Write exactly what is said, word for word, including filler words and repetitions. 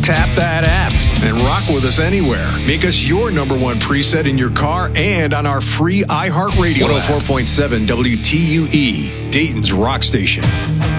Tap that app and rock with us anywhere. Make us your number one preset in your car and on our free iHeartRadio one oh four point seven W T U E, Dayton's Rock Station.